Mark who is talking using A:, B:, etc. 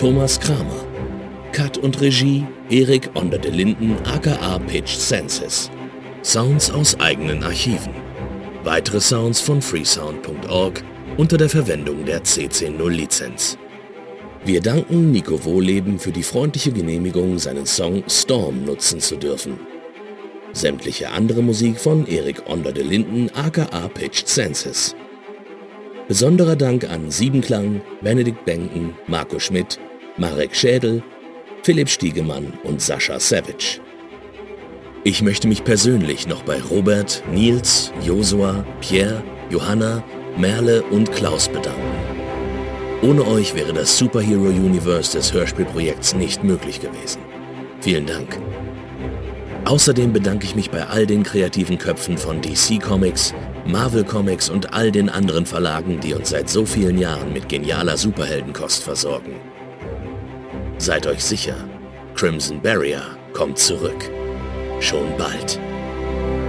A: Thomas Kramer. Cut und Regie Erik Onder de Linden aka Pitch Senses. Sounds aus eigenen Archiven. Weitere Sounds von freesound.org unter der Verwendung der CC0-Lizenz. Wir danken Nico Wohleben für die freundliche Genehmigung, seinen Song Storm nutzen zu dürfen. Sämtliche andere Musik von Erik Onder de Linden aka Pitched Senses. Besonderer Dank an Siebenklang, Benedikt Benken, Marco Schmidt, Marek Schädel, Philipp Stiegemann und Sascha Savage. Ich möchte mich persönlich noch bei Robert, Nils, Josua, Pierre, Johanna, Merle und Klaus bedanken. Ohne euch wäre das Superhero Universe des Hörspielprojekts nicht möglich gewesen. Vielen Dank. Außerdem bedanke ich mich bei all den kreativen Köpfen von DC Comics, Marvel Comics und all den anderen Verlagen, die uns seit so vielen Jahren mit genialer Superheldenkost versorgen. Seid euch sicher, Crimson Barrier kommt zurück. Schon bald.